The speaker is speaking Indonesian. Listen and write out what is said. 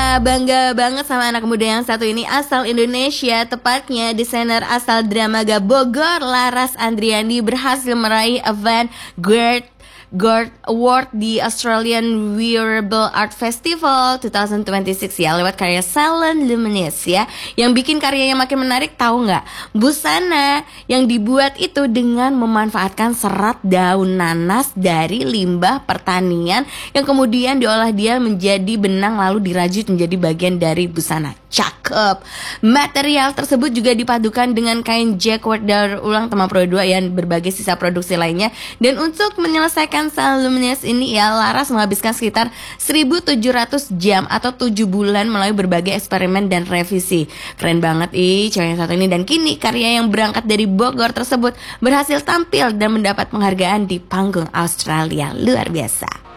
bangga banget sama anak muda yang satu ini, asal Indonesia, tepatnya desainer asal Dramaga Bogor, Laras Andriani, berhasil meraih Avant Garde Award di Australian Wearable Art Festival 2026 ya, lewat karya Silent Luminous ya. Yang bikin karyanya makin menarik tahu nggak? Busana yang dibuat itu dengan memanfaatkan serat daun nanas dari limbah pertanian yang kemudian diolah dia menjadi benang lalu dirajut menjadi bagian dari busana. Cakep. Material tersebut juga dipadukan dengan kain jacquard daur ulang Tema Pro 2 yang berbagai sisa produksi lainnya. Dan untuk menyelesaikan Silent Luminous ini ya, Laras menghabiskan sekitar 1.700 jam atau 7 bulan melalui berbagai eksperimen dan revisi. Keren banget cewek yang satu ini. Dan kini karya yang berangkat dari Bogor tersebut berhasil tampil dan mendapat penghargaan di panggung Australia. Luar biasa.